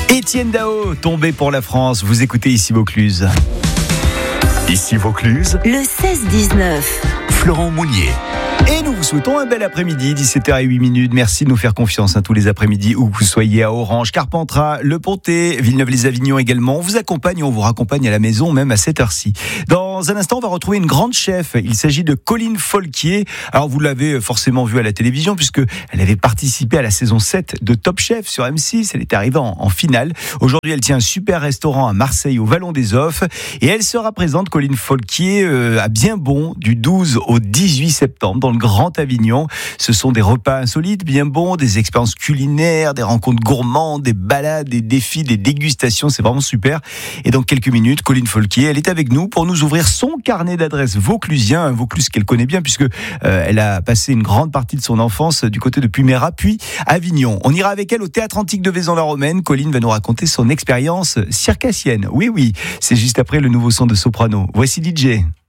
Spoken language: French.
Étienne Dao, tombé pour la France. Vous écoutez ici Vaucluse. Ici Vaucluse, le 16-19. Florent Mounier. Et nous vous souhaitons un bel après-midi, 17h08. Merci de nous faire confiance tous les après-midi où vous soyez à Orange, Carpentras, Le Pontet, Villeneuve-les-Avignon également. On vous accompagne, on vous raccompagne à la maison même à cette heure-ci. Dans un instant, on va retrouver une grande chef. Il s'agit de Colline Folquier. Alors vous l'avez forcément vue à la télévision puisque elle avait participé à la saison 7 de Top Chef sur M6. Elle est arrivée en finale. Aujourd'hui, elle tient un super restaurant à Marseille au Vallon des Offres et elle sera présente, Colline Folquier, à Bien-Bon du 12 au 18 septembre dans le Grand Avignon. Ce sont des repas insolites, bien bons, des expériences culinaires, des rencontres gourmandes, des balades, des défis, des dégustations. C'est vraiment super. Et dans quelques minutes, Colline Folquier, elle est avec nous pour nous ouvrir son carnet d'adresses vauclusien, un Vaucluse qu'elle connaît bien puisque elle a passé une grande partie de son enfance du côté de Puméra, puis Avignon. On ira avec elle au Théâtre Antique de Vaison-la-Romaine. Colline va nous raconter son expérience circassienne. Oui, c'est juste après le nouveau son de Soprano. Voici DJ.